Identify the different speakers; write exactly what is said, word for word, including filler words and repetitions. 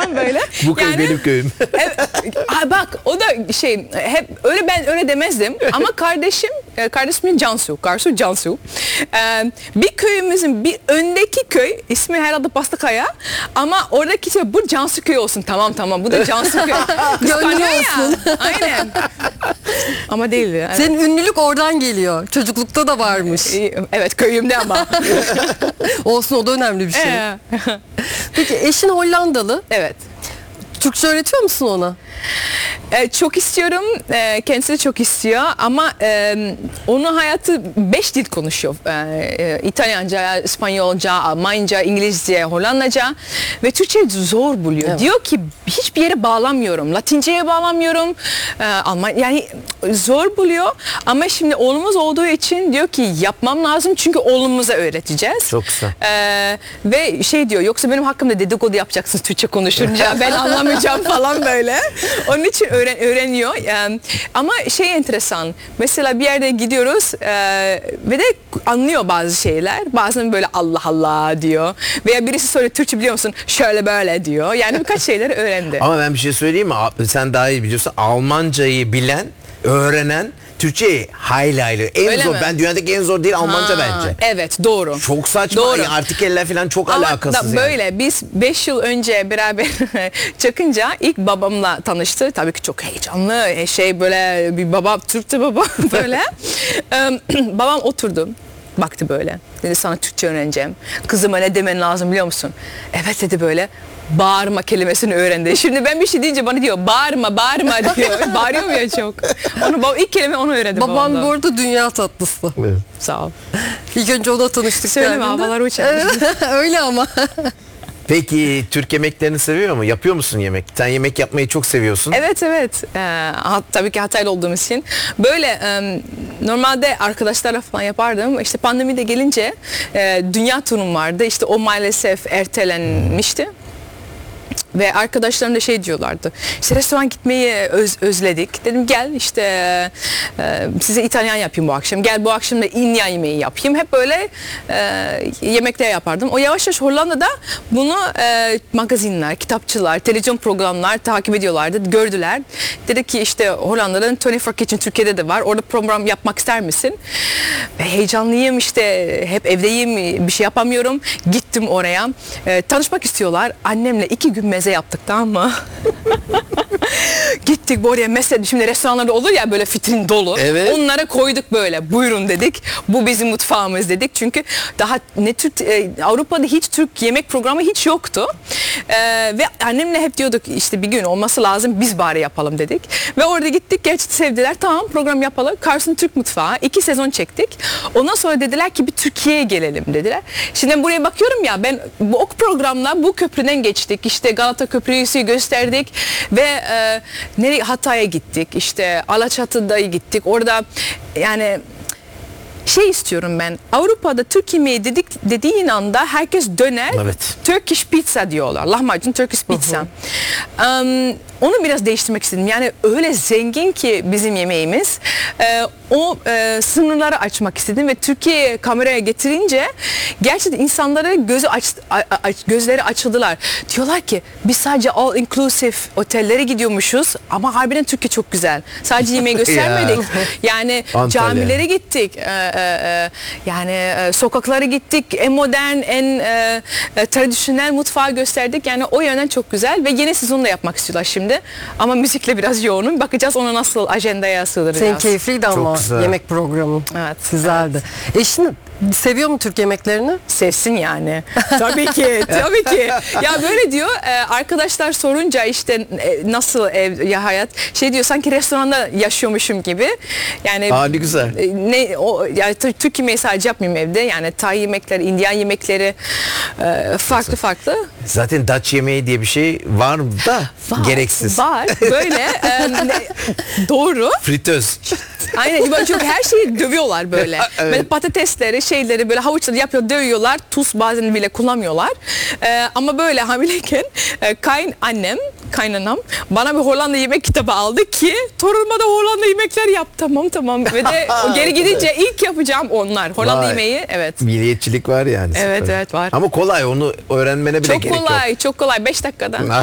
Speaker 1: falan böyle.
Speaker 2: Bu köy benim köyüm.
Speaker 1: Evet, ha bak o da şey hep öyle ben öyle demezdim ama kardeşim e, kardeşimin Cansu, Karsu Cansu. Ee, bir köyümüzün bir öndeki köy ismi herhalde Bastıkaya ama oradaki şey bu Cansu köyü olsun. Tamam tamam bu da Cansu köyü.
Speaker 3: Gönlü olsun.
Speaker 1: Aynen. Ama değil. Evet.
Speaker 3: Senin ünlülük oradan geliyor. Çocuklukta da varmış.
Speaker 1: Evet köyümde ama.
Speaker 3: Olsun, o da önemli bir şey.
Speaker 1: Ee,
Speaker 3: Peki eşin Hollandalı.
Speaker 1: evet.
Speaker 3: Türkçe öğretiyor musun ona?
Speaker 1: Ee, çok istiyorum. Ee, kendisi de çok istiyor ama e, onun hayatı beş dil konuşuyor. Ee, İtalyanca, İspanyolca, Almanca, İngilizce, Hollandaca ve Türkçe zor buluyor.
Speaker 3: Evet.
Speaker 1: Diyor ki hiçbir yere bağlamıyorum. Latinceye bağlamıyorum. Ee, Alman yani zor buluyor ama şimdi oğlumuz olduğu için diyor ki yapmam lazım çünkü oğlumuza öğreteceğiz.
Speaker 2: Çok güzel.
Speaker 1: Ee, ve şey diyor yoksa benim hakkımda dedikodu yapacaksınız Türkçe konuşunca ben anlamayacağım falan böyle. Onun için öğren öğreniyor. Ee, ama şey enteresan. Mesela bir yerde gidiyoruz e, ve de anlıyor bazı şeyler. Bazen böyle Allah Allah diyor. Veya birisi soruyor Türkçe biliyor musun? Şöyle böyle diyor. Yani birkaç şeyler öğrendi.
Speaker 2: Ama ben bir şey söyleyeyim mi? Sen daha iyi biliyorsun. Almancayı bilen, öğrenen Türkçeyi hayli hayli. En
Speaker 1: Öyle
Speaker 2: zor.
Speaker 1: mi?
Speaker 2: Ben dünyadaki en zor değil Almanca
Speaker 1: Ha,
Speaker 2: bence.
Speaker 1: Evet doğru.
Speaker 2: Çok saçma.
Speaker 1: Doğru.
Speaker 2: Yani artikeller falan çok
Speaker 1: Ama
Speaker 2: alakasız
Speaker 1: da
Speaker 2: yani.
Speaker 1: böyle biz beş yıl önce beraber çıkınca ilk babamla tanıştı. Tabii ki çok heyecanlı şey böyle bir baba Türkçe baba böyle. Ee, babam oturdu. Baktı böyle. Dedi sana Türkçe öğreneceğim. Kızıma ne demen lazım biliyor musun? Evet dedi böyle. Bağırma kelimesini öğrendi. Şimdi ben bir şey deyince bana diyor bağırma bağırma diyor. Bağırıyor mu ya çok? Onu, ilk kelime onu öğrendi
Speaker 3: Babam
Speaker 1: babamdan.
Speaker 3: bu arada dünya tatlısı.
Speaker 2: Evet.
Speaker 1: Sağ ol.
Speaker 3: İlk önce ona tanıştık.
Speaker 1: Söyleme
Speaker 3: geldiğinde.
Speaker 1: havalar uçar.
Speaker 3: Öyle ama.
Speaker 2: Peki Türk yemeklerini seviyor mu? Yapıyor musun yemek? Sen yemek yapmayı çok seviyorsun.
Speaker 1: Evet evet. Ee, hat- tabii ki Hataylı olduğumuz için. Böyle e, normalde arkadaşlarla falan yapardım. İşte pandemi de gelince e, dünya turum vardı. İşte o maalesef ertelenmişti. Ve arkadaşlarım da şey diyorlardı. İşte restoran gitmeyi öz, özledik. Dedim gel işte e, size İtalyan yapayım bu akşam. Gel bu akşam da İnya yemeği yapayım. Hep böyle e, yemekler yapardım. O yavaş yavaş Hollanda'da bunu e, magazinler, kitapçılar, televizyon programlar takip ediyorlardı. Gördüler. Dedi ki işte Hollanda'da yirmi dört Kitchen Türkiye'de de var. Orada program yapmak ister misin? Ve heyecanlıyım işte. Hep evdeyim. Bir şey yapamıyorum. Gittim oraya. E, tanışmak istiyorlar. Annemle iki gün meze yaptık tamam mı? Gittik bu oraya mesela şimdi restoranlarda olur ya böyle vitrin dolu.
Speaker 2: Evet.
Speaker 1: Onlara koyduk böyle buyurun dedik. Bu bizim mutfağımız dedik. Çünkü daha ne Türk e, Avrupa'da hiç Türk yemek programı hiç yoktu. E, ve annemle hep diyorduk işte bir gün olması lazım biz bari yapalım dedik. Ve orada gittik gerçekten sevdiler. Tamam program yapalım. Karşısında Türk mutfağı. iki sezon çektik. Ondan sonra dediler ki bir Türkiye'ye gelelim dediler. Şimdi buraya bakıyorum ya ben bu o programla bu köprüden geçtik. İşte Galata Köprüsü'yü gösterdik ve e, nereye Hatay'a gittik. İşte Alaçatı'da gittik. Orada yani şey istiyorum ben. Avrupa'da Türk yemeği dedik dediğin anda herkes döner.
Speaker 2: Evet.
Speaker 1: Turkish pizza diyorlar. Lahmacun Turkish pizza. um, onu biraz değiştirmek istedim. Yani öyle zengin ki bizim yemeğimiz. Ee, o e, sınırları açmak istedim ve Türkiye'ye kameraya getirince gerçekten insanlara gözü aç, a, a, gözleri açıldılar. Diyorlar ki biz sadece all inclusive otellere gidiyormuşuz ama harbiden Türkiye çok güzel. Sadece yemeği göstermedik. Yani
Speaker 2: Antalya.
Speaker 1: camilere gittik. Ee, e, e, yani e, sokaklara gittik. En modern, en e, e, tradisyonel mutfağı gösterdik. Yani o yönden çok güzel ve yeni sezonu da yapmak istiyorlar şimdi. Ama müzikle biraz yoğunum. Bakacağız ona nasıl ajandaya sığdıracağız.
Speaker 3: Senin keyifliydi ama
Speaker 2: güzel.
Speaker 3: yemek programı.
Speaker 1: Evet.
Speaker 3: Güzeldi. Eşin seviyor mu Türk yemeklerini?
Speaker 1: Sevsin yani. Tabii ki, tabii ki. Ya böyle diyor, e, arkadaşlar sorunca işte e, nasıl ev ya hayat, şey diyor sanki restoranda yaşıyormuşum gibi. Yani
Speaker 2: Aa, ne güzel.
Speaker 1: e, ne o yani Türk, Türk yemeği sadece yapmayayım evde. Yani Tay yemekleri, Indian yemekleri e, farklı farklı.
Speaker 2: Zaten Dutch yemeği diye bir şey var da
Speaker 1: Var,
Speaker 2: gereksiz.
Speaker 1: Var. Böyle e, ne- doğru.
Speaker 2: Fritöz.
Speaker 1: Aynen. Böyle çünkü her şeyi dövüyorlar böyle.
Speaker 2: Evet.
Speaker 1: Böyle patatesleri, şeyleri böyle havuçları yapıyor, dövüyorlar. Tuz bazen bile kullanmıyorlar. Ee, ama böyle hamileyken e, kayın annem, kaynanam bana bir Hollanda yemek kitabı aldı ki torunuma da Hollanda yemekler yap. Tamam tamam. Ve de o geri gidince ilk yapacağım onlar. Hollanda
Speaker 2: Vay.
Speaker 1: yemeği evet.
Speaker 2: Milliyetçilik var yani.
Speaker 1: Evet,
Speaker 2: Süper.
Speaker 1: evet, var.
Speaker 2: Ama kolay, onu öğrenmene bile
Speaker 1: Çok
Speaker 2: gerek yok.
Speaker 1: kolay, çok kolay. beş dakikada.